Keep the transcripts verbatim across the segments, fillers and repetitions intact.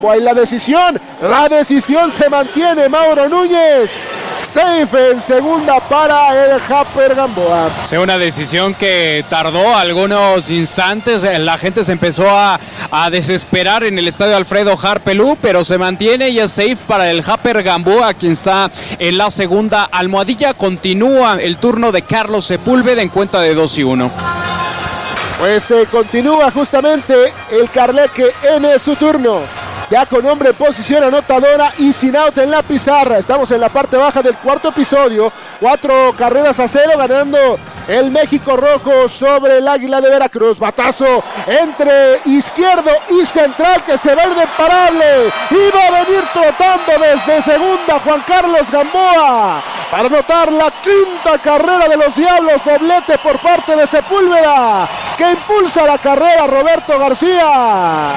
Hay la decisión, la decisión se mantiene. Mauro Núñez, safe en segunda para el Japper Gamboa. Sí, una decisión que tardó algunos instantes, la gente se empezó a, a desesperar en el estadio Alfredo Harpelú, pero se mantiene y es safe para el Japper Gamboa, quien está en la segunda almohadilla. Continúa el turno de Carlos Sepúlveda en cuenta de dos y uno. Pues eh, continúa justamente el Carleque en eh, su turno. Ya con hombre en posición anotadora y sin out en la pizarra. Estamos en la parte baja del cuarto episodio. Cuatro carreras a cero ganando el México Rojo sobre el Águila de Veracruz. Batazo entre izquierdo y central que se va a ir de imparable. Y va a venir trotando desde segunda Juan Carlos Gamboa para anotar la quinta carrera de los Diablos. Doblete por parte de Sepúlveda, que impulsa la carrera Roberto García.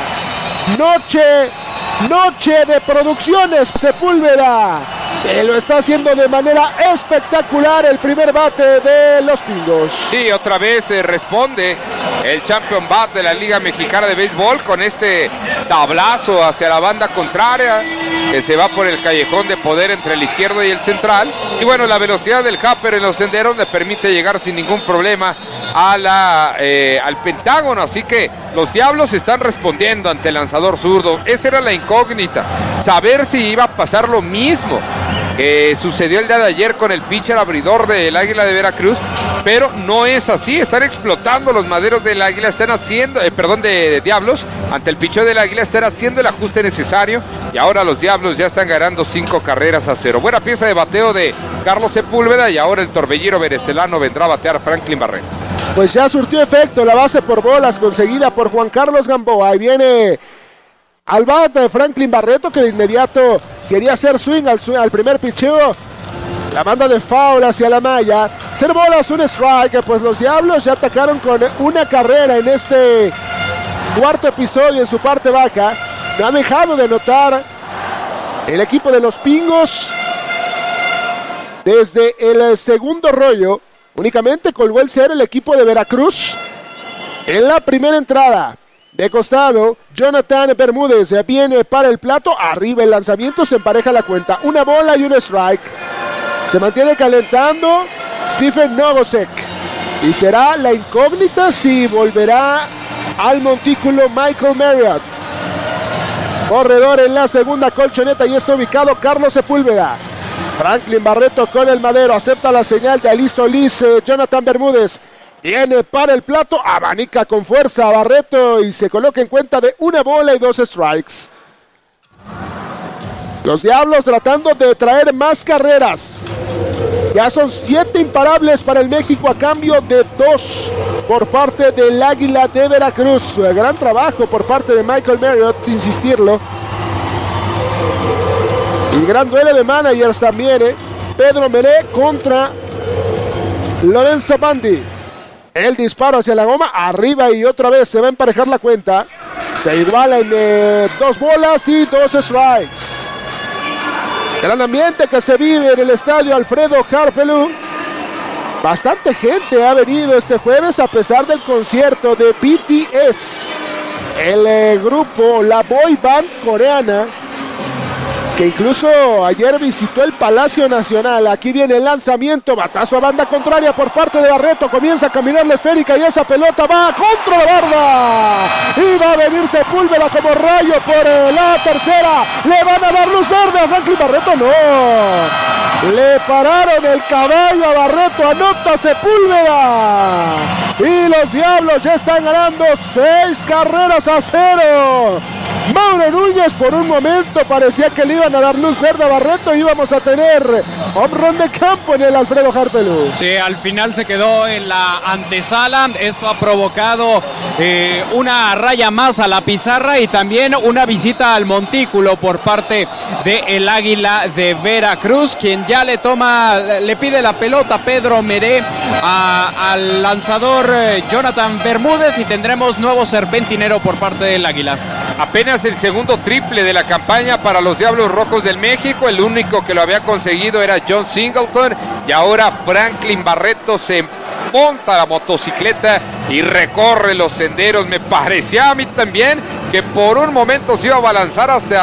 Noche, noche de producciones Sepúlveda, que lo está haciendo de manera espectacular el primer bate de los Pingos. Sí, otra vez eh, responde el champion bat de la Liga Mexicana de Béisbol con este tablazo hacia la banda contraria, que se va por el callejón de poder entre el izquierdo y el central. Y bueno, la velocidad del Japper en los senderos le permite llegar sin ningún problema a la, eh, al Pentágono, así que los Diablos están respondiendo ante el lanzador zurdo. Esa era la incógnita, saber si iba a pasar lo mismo que sucedió el día de ayer con el pitcher abridor del Águila de Veracruz, pero no es así. Están explotando los maderos del Águila, están haciendo, eh, perdón, de, de Diablos, ante el picheo del Águila, están haciendo el ajuste necesario y ahora los Diablos ya están ganando cinco carreras a cero. Buena pieza de bateo de Carlos Sepúlveda y ahora el torbellino venezolano vendrá a batear Franklin Barreto. Pues ya surtió efecto la base por bolas conseguida por Juan Carlos Gamboa. Ahí viene al bat de Franklin Barreto, que de inmediato quería hacer swing al, swing, al primer picheo. La manda de foul hacia la malla. Cero bolas, un strike. Pues los Diablos ya atacaron con una carrera en este cuarto episodio en su parte baja. No ha dejado de anotar el equipo de los Pingos desde el segundo rollo. Únicamente colgó el cero el equipo de Veracruz en la primera entrada. De costado, Jonathan Bermúdez viene para el plato. Arriba el lanzamiento, se empareja la cuenta. Una bola y un strike. Se mantiene calentando Stephen Nogosek. Y será la incógnita si volverá al montículo Michael Marriott. Corredor en la segunda colchoneta y está ubicado Carlos Sepúlveda. Franklin Barreto con el madero, acepta la señal de Ali Solís. eh, Jonathan Bermúdez viene para el plato, abanica con fuerza a Barreto y se coloca en cuenta de una bola y dos strikes. Los Diablos tratando de traer más carreras. Ya son siete imparables para el México a cambio de dos por parte del Águila de Veracruz. Gran trabajo por parte de Michael Marriott, insistirlo. Y gran duelo de managers también, ¿eh? Pedro Meré contra Lorenzo Bandi. El disparo hacia la goma, arriba y otra vez se va a emparejar la cuenta. Se igualan eh, dos bolas y dos strikes. Gran ambiente que se vive en el estadio Alfredo Harpelú. Bastante gente ha venido este jueves a pesar del concierto de B T S. El eh, grupo, la boy band coreana, que incluso ayer visitó el Palacio Nacional. Aquí viene el lanzamiento, batazo a banda contraria por parte de Barreto, comienza a caminar la esférica y esa pelota va contra la barda y va a venir Sepúlveda como rayo por la tercera. Le van a dar luz verde a Franklin Barreto, no, le pararon el caballo a Barreto, anota Sepúlveda y los Diablos ya están ganando seis carreras a cero. Mauro Núñez por un momento parecía que le iban a dar luz verde a Barreto y íbamos a tener home run de campo en el Alfredo Harpelú. Sí, al final se quedó en la antesala. Esto ha provocado eh, una raya más a la pizarra y también una visita al montículo por parte del Águila de Veracruz, quien ya le toma, le pide la pelota Pedro Meré a, al lanzador eh, Jonathan Bermúdez y tendremos nuevo serpentinero por parte del Águila. Apenas el segundo triple de la campaña para los Diablos Rojos del México. El único que lo había conseguido era John Singleton. Y ahora Franklin Barreto se monta la motocicleta y recorre los senderos. Me parecía a mí también que por un momento se iba a balanzar hasta